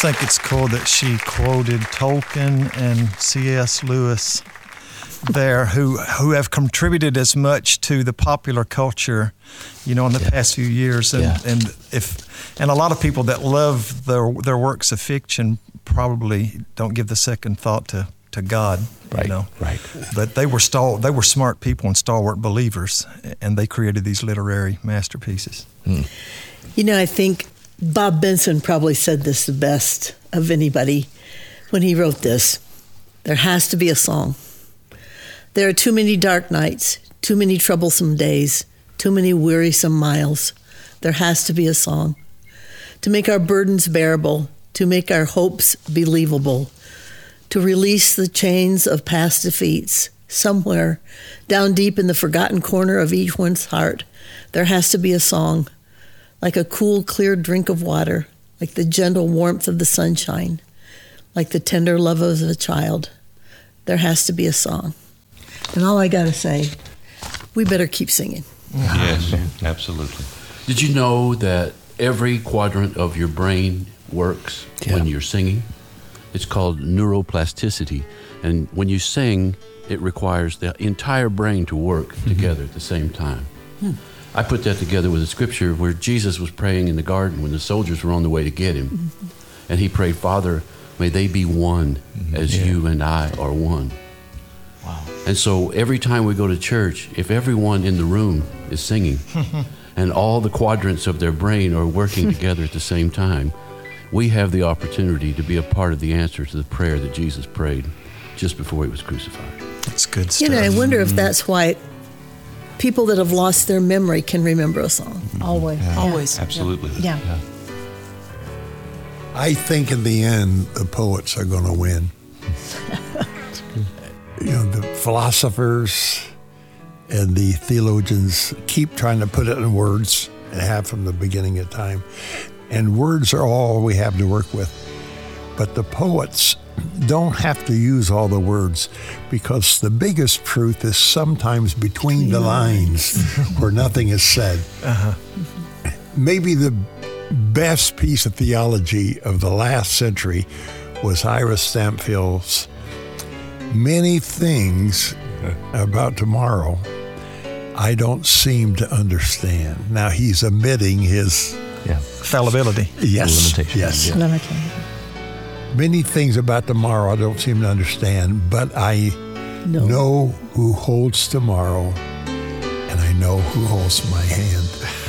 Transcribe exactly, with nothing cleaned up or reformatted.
think it's cool that she quoted Tolkien and C S Lewis there, who who have contributed as much to the popular culture, you know, in the yeah. past few years. And, yeah. and if and a lot of people that love their their works of fiction probably don't give the second thought to, to God. Right. You know? Right. But they were stal- they were smart people and stalwart believers, and they created these literary masterpieces. Hmm. You know, I think Bob Benson probably said this the best of anybody when he wrote this. There has to be a song. There are too many dark nights, too many troublesome days, too many wearisome miles. There has to be a song to make our burdens bearable, to make our hopes believable, to release the chains of past defeats. Somewhere down deep in the forgotten corner of each one's heart, there has to be a song, like a cool, clear drink of water, like the gentle warmth of the sunshine, like the tender love of a child. There has to be a song. And all I gotta say, we better keep singing. Yes, absolutely. Did you know that every quadrant of your brain works Yeah. when you're singing? It's called neuroplasticity. And when you sing, it requires the entire brain to work mm-hmm. together at the same time. Hmm. I put that together with a scripture where Jesus was praying in the garden when the soldiers were on the way to get him. Mm-hmm. And he prayed, Father, may they be one mm-hmm. as yeah. you and I are one. Wow. And so every time we go to church, if everyone in the room is singing and all the quadrants of their brain are working together at the same time, we have the opportunity to be a part of the answer to the prayer that Jesus prayed just before he was crucified. That's good stuff. You know, I wonder if that's why people that have lost their memory can remember a song. Always, Yeah. always. Absolutely. Yeah. Yeah. I think in the end, the poets are going to win. You know, the philosophers and the theologians keep trying to put it in words and have from the beginning of time. And words are all we have to work with. But the poets don't have to use all the words, because the biggest truth is sometimes between the lines where nothing is said. Uh-huh. Maybe the best piece of theology of the last century was Ira Stampfield's many things about tomorrow I don't seem to understand. Now he's omitting his Yeah. Fallibility. yes, Limitation. yes. Yeah. Limiting. Many things about tomorrow I don't seem to understand, but I No. know who holds tomorrow, and I know who holds my hand.